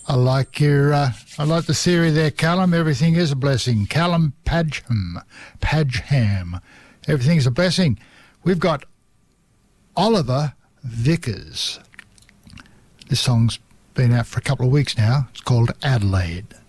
I like the theory there, Callum. Everything is a blessing. Callum Padgham. Everything's a blessing. We've got Oliver Vickers. This song's been out for a couple of weeks now. It's called Adelaide.